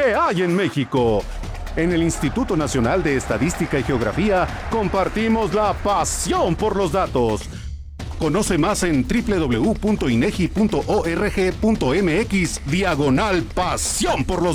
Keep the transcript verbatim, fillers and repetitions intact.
que hay en México. En el Instituto Nacional de Estadística y Geografía compartimos la pasión por los datos. Conoce más en doble u doble u doble u punto inegi punto org punto mx diagonal pasión por los